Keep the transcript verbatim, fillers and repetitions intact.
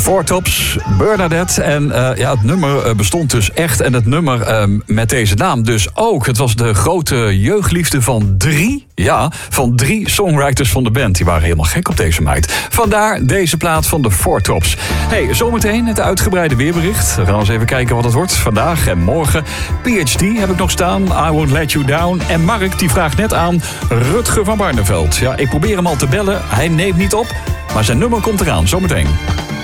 Four Tops, Bernadette. En uh, ja, het nummer uh, bestond dus echt. En het nummer uh, met deze naam dus ook. Het was de grote jeugdliefde van drie... Ja, van drie songwriters van de band. Die waren helemaal gek op deze meid. Vandaar deze plaat van de Four Tops. Hey, zometeen het uitgebreide weerbericht. We gaan eens even kijken wat het wordt vandaag en morgen. P H D heb ik nog staan. I Won't Let You Down. En Mark die vraagt net aan Rutger van Barneveld. Ja, ik probeer hem al te bellen. Hij neemt niet op. Maar zijn nummer komt eraan, zometeen.